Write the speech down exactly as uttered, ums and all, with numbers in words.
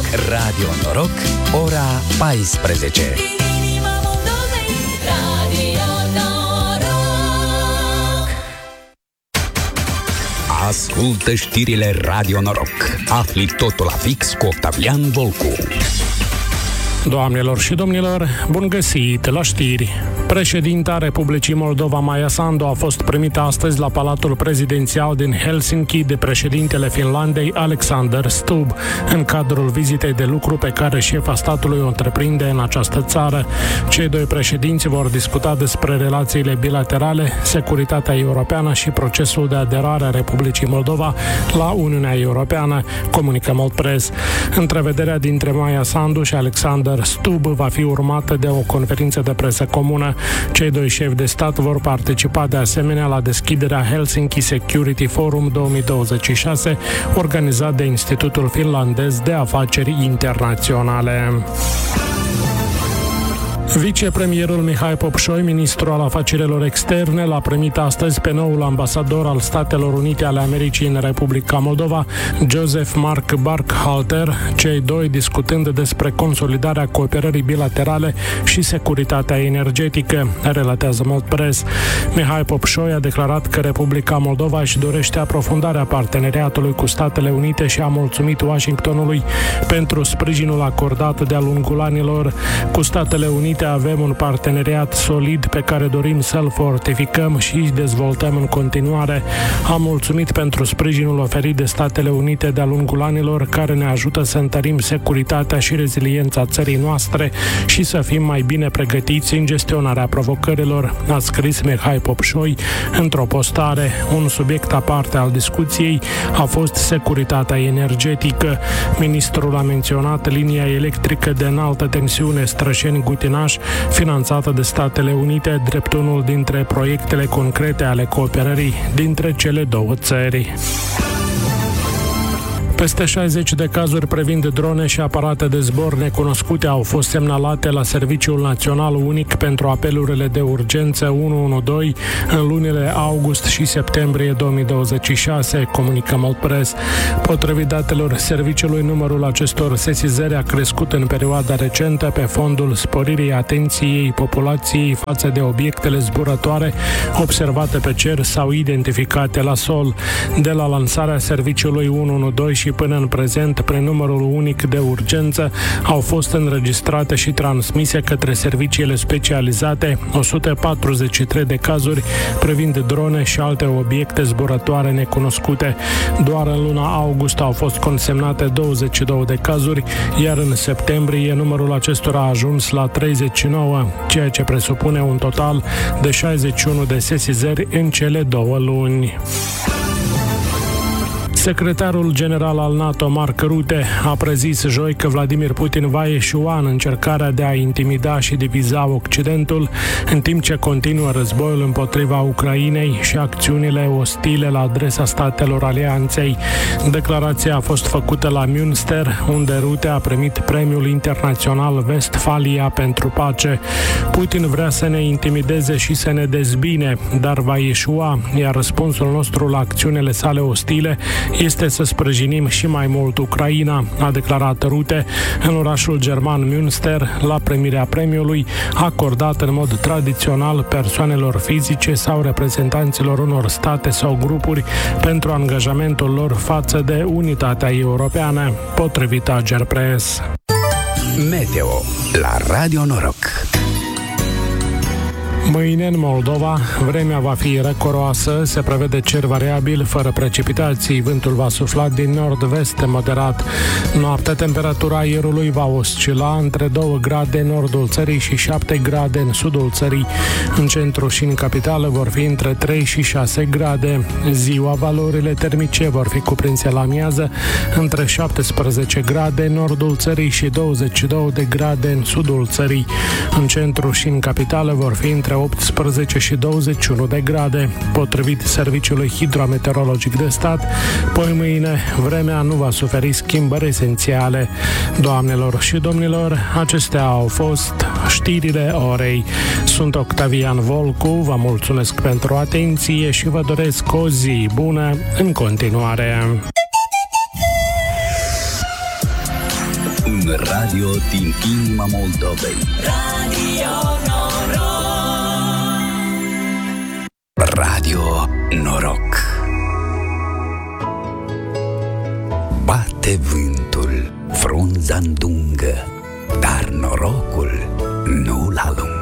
Radio Noroc, ora paisprezece. Ascultă știrile Radio Noroc. Afli totul la fix cu Octavian Volcu. Doamnelor și domnilor, bun găsit la știri! Președinta Republicii Moldova, Maia Sandu, a fost primită astăzi la Palatul Prezidențial din Helsinki de președintele Finlandei, Alexander Stubb, în cadrul vizitei de lucru pe care șefa statului o întreprinde în această țară. Cei doi președinți vor discuta despre relațiile bilaterale, securitatea europeană și procesul de aderare a Republicii Moldova la Uniunea Europeană, comunică Moldpress. Întrevederea dintre Maia Sandu și Alexander Stubb va fi urmată de o conferință de presă comună. Cei doi șefi de stat vor participa de asemenea la deschiderea Helsinki Security Forum două mii douăzeci și șase, organizat de Institutul Finlandez de Afaceri Internaționale. Vicepremierul Mihai Popșoi, ministru al afacerilor externe, l-a primit astăzi pe noul ambasador al Statelor Unite ale Americii în Republica Moldova, Joseph Mark Burkhalter, cei doi discutând despre consolidarea cooperării bilaterale și securitatea energetică, relatează Moldpress. Mihai Popșoi a declarat că Republica Moldova își dorește aprofundarea parteneriatului cu Statele Unite și a mulțumit Washingtonului pentru sprijinul acordat de-a lungul anilor. Cu Statele Unite avem un parteneriat solid pe care dorim să-l fortificăm și îl dezvoltăm în continuare. Am mulțumit pentru sprijinul oferit de Statele Unite de-a lungul anilor, care ne ajută să întărim securitatea și reziliența țării noastre și să fim mai bine pregătiți în gestionarea provocărilor, a scris Mihai Popșoi într-o postare. Un subiect aparte al discuției a fost securitatea energetică. Ministrul a menționat linia electrică de înaltă tensiune Strășeni-Gutinaș, finanțată de Statele Unite, drept unul dintre proiectele concrete ale cooperării dintre cele două țări. Peste șaizeci de cazuri privind drone și aparate de zbor necunoscute au fost semnalate la Serviciul Național Unic pentru apelurile de urgență unu unu doi în lunile august și septembrie două mii douăzeci și șase, comunică Moldpress. Potrivit datelor serviciului, numărul acestor sesizări a crescut în perioada recentă pe fondul sporirii atenției populației față de obiectele zburătoare observate pe cer sau identificate la sol. De la lansarea serviciului unu unu doi și până în prezent, prin numărul unic de urgență, au fost înregistrate și transmise către serviciile specializate o sută patruzeci și trei de cazuri privind drone și alte obiecte zburătoare necunoscute. Doar în luna august au fost consemnate douăzeci și două de cazuri, iar în septembrie numărul acestora a ajuns la treizeci și nouă, ceea ce presupune un total de șaizeci și unu de sesizări în cele două luni. Secretarul general al NATO, Mark Rutte, a prezis joi că Vladimir Putin va eșua în încercarea de a intimida și diviza Occidentul, în timp ce continuă războiul împotriva Ucrainei și acțiunile ostile la adresa statelor alianței. Declarația a fost făcută la Münster, unde Rutte a primit premiul internațional Westfalia pentru pace. Putin vrea să ne intimideze și să ne dezbine, dar va eșua, iar răspunsul nostru la acțiunile sale ostile este să sprijinim și mai mult Ucraina, a declarat Rutte în orașul german Münster la primirea premiului acordat în mod tradițional persoanelor fizice sau reprezentanților unor state sau grupuri pentru angajamentul lor față de unitatea europeană, potrivit Agerpress. Meteo la Radio Noroc. Mâine în Moldova, vremea va fi răcoroasă, se prevede cer variabil, fără precipitații, vântul va sufla din nord-vest moderat. Noaptea, temperatura aerului va oscila între doi grade în nordul țării și șapte grade în sudul țării. În centru și în capitală vor fi între trei și șase grade. Ziua, valorile termice vor fi cuprinse la amiază între șaptesprezece grade în nordul țării și douăzeci și două de grade în sudul țării. În centru și în capitală vor fi între optsprezece și douăzeci și unu de grade, potrivit Serviciului Hidrometeorologic de Stat. Poi mâine, vremea nu va suferi schimbări esențiale. Doamnelor și domnilor, acestea au fost știrile orei. Sunt Octavian Volcu, vă mulțumesc pentru atenție și vă doresc o zi bună în continuare. radio din inima Moldovei. Radio Noroc. Radio Noroc. Bate vântul, frunza îndungă, dar norocul nu-l alungă.